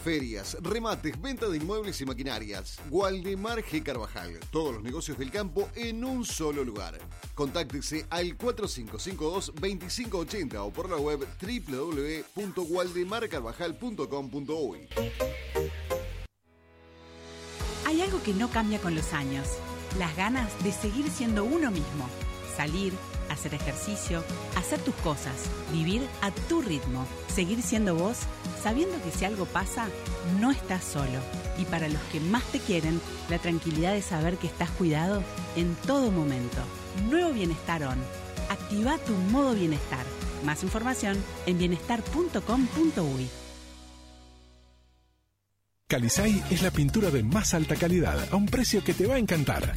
ferias, remates, venta de inmuebles y maquinarias. Waldemar G. Carvajal. Todos los negocios del campo en un solo lugar. Contáctese al 4552-2580 o por la web www.waldemarcarvajal.com.uy. Hay algo que no cambia con los años. Las ganas de seguir siendo uno mismo. Salir, hacer ejercicio, hacer tus cosas, vivir a tu ritmo, seguir siendo vos, sabiendo que si algo pasa, no estás solo. Y para los que más te quieren, la tranquilidad de saber que estás cuidado en todo momento. Nuevo Bienestar On. Activa tu modo bienestar. Más información en bienestar.com.uy. Calisay es la pintura de más alta calidad a un precio que te va a encantar.